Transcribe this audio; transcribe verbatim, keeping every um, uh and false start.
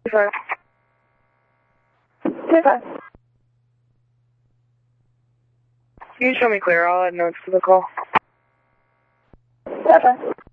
Five. Two five. Can you show me clear? I'll add notes to the call. Five five.